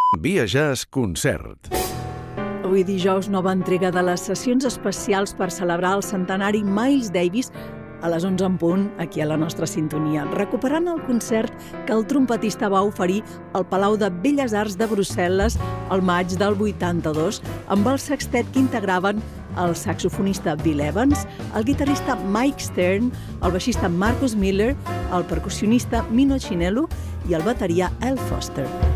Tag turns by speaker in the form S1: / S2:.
S1: Via Jazz Concert.
S2: Avui dijous, nova entrega de les sessions especials per celebrar el centenari Miles Davis a les 11 en punt, aquí a la nostra sintonia, recuperant el concert que el trompetista va oferir al Palau de Belles Arts de Brussel·les al maig del 82, amb el sextet que integraven el saxofonista Bill Evans, el guitarrista Mike Stern, el baixista Marcus Miller, el percussionista Mino Chinello i el bateria Al Foster.